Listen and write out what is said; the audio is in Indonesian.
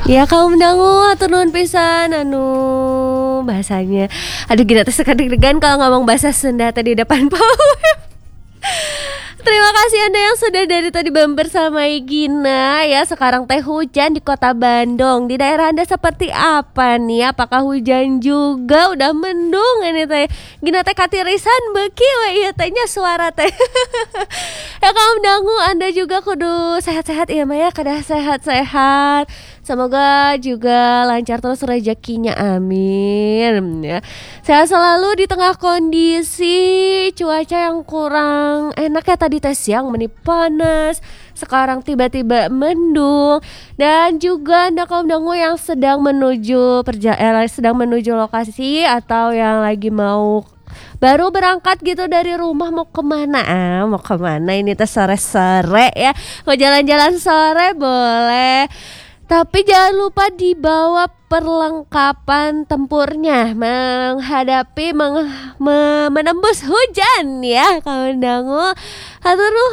Ya kaum dangu atur nuhun pisan anu bahasanya. Aduh gila teh suka deg-degan kalau ngomong bahasa Sunda tadi depan pawai. Terima kasih Anda yang sudah dari tadi bersama Gina ya. Sekarang teh hujan di kota Bandung. Di daerah Anda seperti apa nih? Apakah hujan juga? Udah mendung ini teh. Gina teh katirisan beuki we ieu teh nya suara teh. Ya kaum dangu Anda juga kudu sehat-sehat ya Maya, kada sehat-sehat. Semoga juga lancar terus rezekinya, amin ya. Sehat selalu di tengah kondisi cuaca yang kurang enak ya, tadi tes siang meni panas, sekarang tiba-tiba mendung. Dan juga Anda kaum dangu yang sedang menuju sedang menuju lokasi atau yang lagi mau baru berangkat gitu dari rumah mau kemana mau kemana ini teh sore-sore ya, mau jalan-jalan sore boleh. Tapi jangan lupa dibawa perlengkapan tempurnya menghadapi menembus hujan ya kawan dangu. Hatur nuhun.